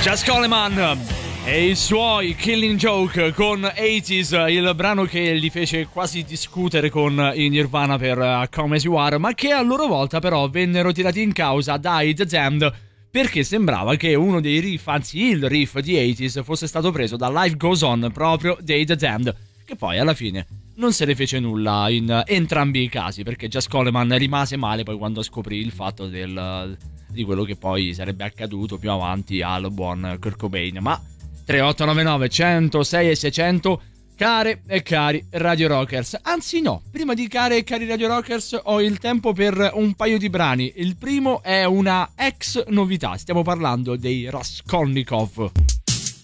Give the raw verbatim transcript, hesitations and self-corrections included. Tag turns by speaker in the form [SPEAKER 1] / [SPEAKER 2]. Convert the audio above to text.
[SPEAKER 1] Jazz Coleman e i suoi Killing Joke con ottanta, il brano che li fece quasi discutere con i Nirvana per uh, Come As You Are, ma che a loro volta però vennero tirati in causa dai The Damned perché sembrava che uno dei riff, anzi il riff di ottanta, fosse stato preso da Life Goes On proprio dei The Damned, che poi alla fine non se ne fece nulla in entrambi i casi, perché Jazz Coleman rimase male poi quando scoprì il fatto del, di quello che poi sarebbe accaduto più avanti al buon Kurt Cobain. Ma tre otto nove nove uno zero sei e seicento, care e cari Radio Rockers, anzi no, prima di care e cari Radio Rockers ho il tempo per un paio di brani. Il primo è una ex novità, stiamo parlando dei Raskolnikov.